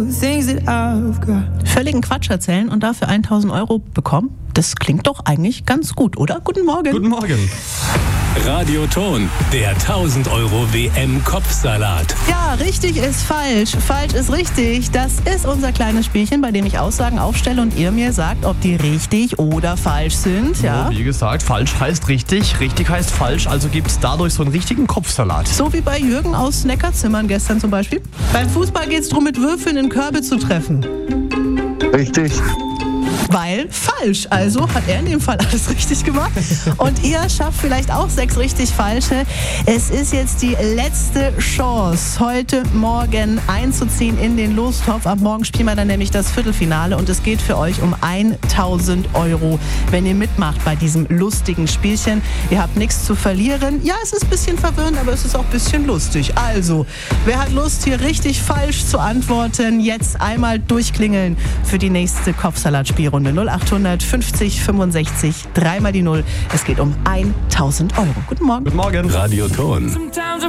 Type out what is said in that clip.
Völligen Quatsch erzählen und dafür 1.000 Euro bekommen? Das klingt doch eigentlich ganz gut, oder? Guten Morgen. Guten Morgen. Radioton, der 1.000 Euro WM-Kopfsalat. Ja, richtig ist falsch, falsch ist richtig. Das ist unser kleines Spielchen, bei dem ich Aussagen aufstelle und ihr mir sagt, ob die richtig oder falsch sind. Ja? Wie gesagt, falsch heißt richtig, richtig heißt falsch, also gibt es dadurch so einen richtigen Kopfsalat. So wie bei Jürgen aus Neckarzimmern gestern zum Beispiel. Beim Fußball geht es darum, mit Würfeln in Körbe zu treffen. Richtig. Weil falsch. Also hat er in dem Fall alles richtig gemacht. Und ihr schafft vielleicht auch 6 richtig falsche. Es ist jetzt die letzte Chance, heute Morgen einzuziehen in den Lostopf. Ab morgen spielen wir dann nämlich das Viertelfinale und es geht für euch um 1.000 Euro, wenn ihr mitmacht bei diesem lustigen Spielchen. Ihr habt nichts zu verlieren. Ja, es ist ein bisschen verwirrend, aber es ist auch ein bisschen lustig. Also, wer hat Lust, hier richtig falsch zu antworten? Jetzt einmal durchklingeln für die nächste Kopfsalat-Spielrunde. 0800 50 65 3 mal die 0. Es geht um 1.000 Euro. Guten Morgen. Guten Morgen. Radioton.